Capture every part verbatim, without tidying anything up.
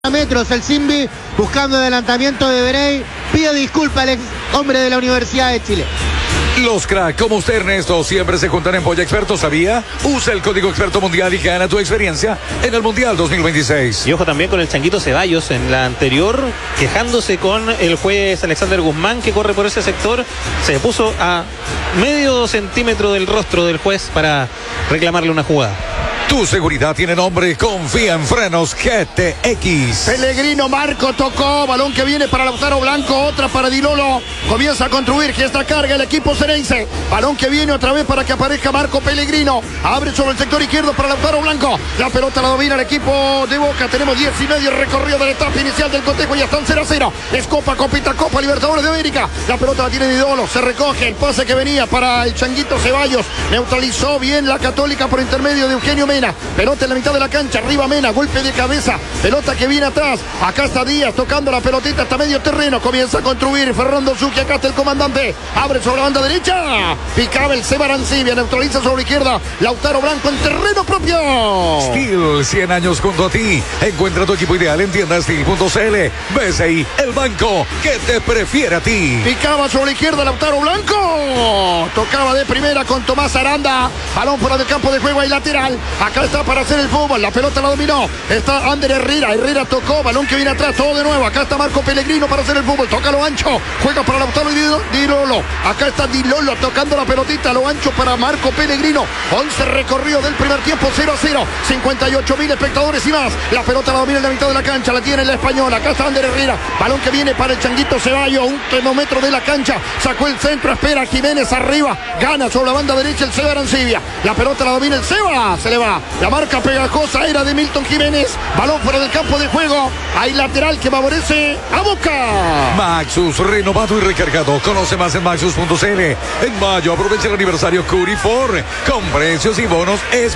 metros el Simbi buscando adelantamiento de Brey. Pide disculpas al ex hombre de la Universidad de Chile. Los crack como usted, Ernesto, siempre se juntan en Polla Experto, ¿sabía? Usa el código Experto Mundial y gana tu experiencia en el Mundial dos mil veintiséis. Y ojo también con el Changuito Ceballos en la anterior, quejándose con el juez Alexander Guzmán, que corre por ese sector. Se puso a medio centímetro del rostro del juez para reclamarle una jugada. Tu seguridad tiene nombre, confía en Frenos G T X. Pellegrino, Marco tocó, balón que viene para Lautaro Blanco, otra para Di Lolo, comienza a construir, que esta carga el equipo Ceneice, balón que viene otra vez para que aparezca Marco Pellegrino, abre sobre el sector izquierdo para Lautaro Blanco, la pelota la domina el equipo de Boca, tenemos diez y medio recorrido de la etapa inicial del cotejo, ya están cero a cero, es Copa, Copita, Copa Libertadores de América, la pelota la tiene Di Lolo, se recoge el pase que venía para el Changuito Ceballos, neutralizó bien la Católica por intermedio de Eugenio Mena. Pelota en la mitad de la cancha, arriba Mena, golpe de cabeza, pelota que viene atrás, acá está Díaz tocando la pelotita hasta medio terreno, comienza a construir Fernando Zucchi, acá está el comandante, abre sobre la banda derecha, picaba el Seba Arancibia, neutraliza sobre la izquierda, Lautaro Blanco en terreno propio. Steel, cien años junto a ti, encuentra tu equipo ideal en tienda steel punto c l. B C I, el banco que te prefiere a ti. Picaba sobre la izquierda Lautaro Blanco, tocaba de primera con Tomás Aranda, balón fuera del campo de juego y lateral, acá está para hacer el fútbol, la pelota la dominó, está Ander Herrera, Herrera tocó, balón que viene atrás, todo de nuevo, acá está Marco Pellegrino para hacer el fútbol, toca lo ancho, juega para Lautaro y Di Lolo, acá está Di Lolo tocando la pelotita, lo ancho para Marco Pellegrino, once recorrido del primer tiempo, cero a cero, cincuenta y ocho mil espectadores y más, la pelota la domina en la mitad de la cancha, la tiene la española, acá está Ander Herrera, balón que viene para el Changuito Ceballos, un kilómetro de la cancha, sacó el centro, espera Jiménez arriba, gana sobre la banda derecha el Seba Arancibia, la pelota la domina el Seba, se le va, la marca pegajosa era de Milton Jiménez, balón fuera del campo de juego, hay lateral que favorece a Boca. Maxus, renovado y recargado, conoce más en maxus punto c l. En mayo aprovecha el aniversario Curifor con precios y bonos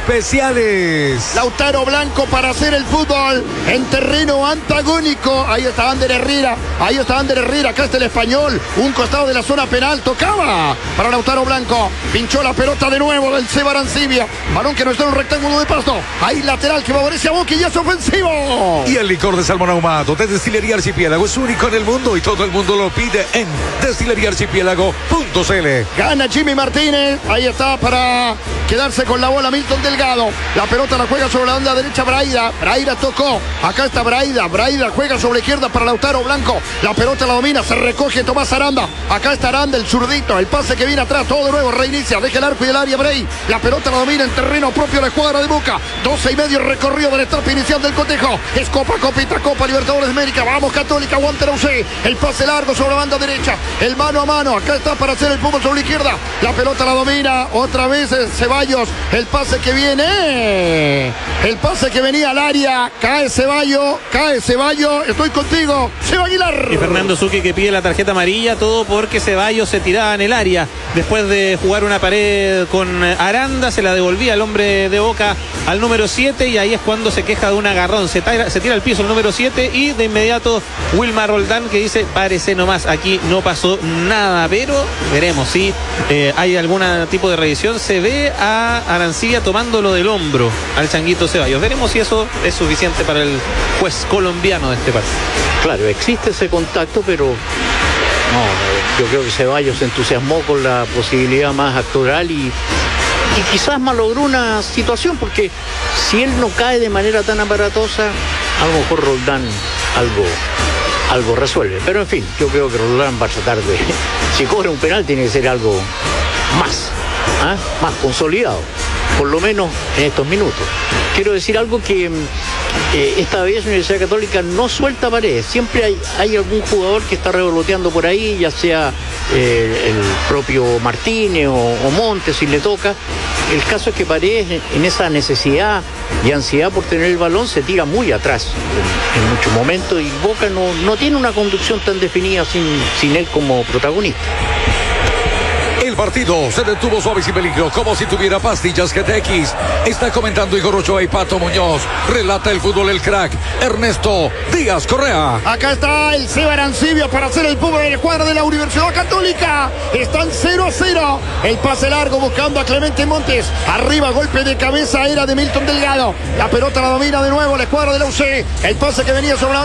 especiales. Lautaro Blanco para hacer el fútbol en terreno antagónico, ahí está Ander Herrera, ahí está Ander Herrera, acá está el español, un costado de la zona penal, tocaba para Lautaro Blanco, pinchó la pelota de nuevo del Seba Arancibia, balón que no está en un rectángulo de pasto, hay lateral que favorece a Boca y ya es ofensivo. Y el licor de salmón ahumado de Destilería Archipiélago es único en el mundo y todo el mundo lo pide en destilería archipiélago punto c l. Gana Jimmy Martínez, ahí está para quedarse con la bola Milton Delgado, la pelota la juega sobre la banda derecha Braida, Braida tocó, acá está Braida, Braida juega sobre la izquierda para Lautaro Blanco, la pelota la domina, se recoge Tomás Aranda, acá está Aranda, el zurdito, el pase que viene atrás, todo de nuevo, reinicia, deja el arco y el área Brey, la pelota la domina en terreno propio la escuadra de Boca, doce y medio recorrido de la etapa inicial del cotejo, es Copa, Copita, Copa Libertadores de América, vamos Católica, aguanta la U C, el pase largo sobre la banda derecha, el mano a mano, acá está para hacer el fútbol sobre la izquierda, la pelota la domina, otra vez Ceballos, el pase que viene, el pase que venía al área, cae Ceballos, cae Ceballos, estoy contigo, Seba Aguilar. Y Fernando Zucchi que pide la tarjeta amarilla, todo porque Ceballos se tiraba en el área, después de jugar una pared con Aranda, se la devolvía al hombre de Boca al número siete y ahí es cuando se queja de un agarrón, se tira, se tira al piso el número siete y de inmediato Wilmar Roldán que dice, parece nomás, aquí no pasó nada, pero veremos si eh, hay algún tipo de revisión. Se ve a Arancibia tomándolo del hombro al Changuito Ceballos, veremos si eso es suficiente para el juez colombiano de este partido. Claro, existe ese contacto, pero no, yo creo que Ceballos se entusiasmó con la posibilidad más actoral y Y quizás malogró una situación, porque si él no cae de manera tan aparatosa, a lo mejor Roldán algo, algo resuelve. Pero en fin, yo creo que Roldán va a tratar de, si cobra un penal tiene que ser algo más, ¿eh? más consolidado, por lo menos en estos minutos. Quiero decir algo que eh, esta vez la Universidad Católica no suelta paredes, siempre hay, hay algún jugador que está revoloteando por ahí, ya sea eh, el propio Martínez o, o Montes si le toca. El caso es que Paredes en esa necesidad y ansiedad por tener el balón se tira muy atrás en, en muchos momentos y Boca no, no tiene una conducción tan definida sin, sin él como protagonista. El partido se detuvo suave y sin peligro, como si tuviera pastillas G T X. Está comentando Igor Ochoa y Pato Muñoz. Relata el fútbol el crack Ernesto Díaz Correa. Acá está el Seba Arancibia para hacer el fútbol en el cuadro de la Universidad Católica. Están cero a cero. El pase largo buscando a Clemente Montes. Arriba, golpe de cabeza era de Milton Delgado. La pelota la domina de nuevo la escuadra de la U C. El pase que venía sobre la